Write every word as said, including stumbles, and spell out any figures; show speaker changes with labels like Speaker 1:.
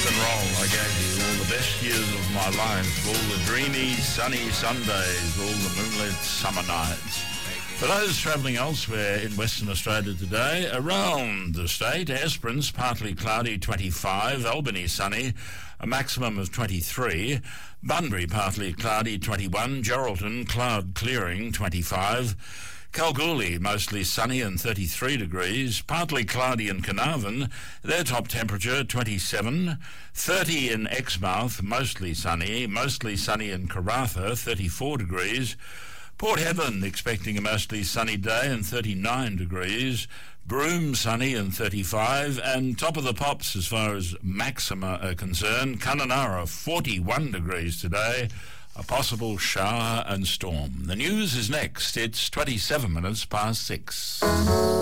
Speaker 1: and roll. I gave you all the best years of my life, all the dreamy, sunny Sundays, all the moonlit summer nights. For those travelling elsewhere in Western Australia today, around the state, Esperance, partly cloudy, twenty-five, Albany, sunny, a maximum of twenty-three, Bunbury, partly cloudy, twenty-one, Geraldton, cloud clearing, twenty-five, Kalgoorlie, mostly sunny and thirty-three degrees, partly cloudy in Carnarvon, their top temperature twenty-seven, thirty in Exmouth, mostly sunny, mostly sunny in Karratha, thirty-four degrees, Port Hedland expecting a mostly sunny day and thirty-nine degrees, Broome sunny and thirty-five, and top of the pops as far as maxima are concerned, Kununurra forty-one degrees today, a possible shower and storm. The news is next. It's twenty-seven minutes past six.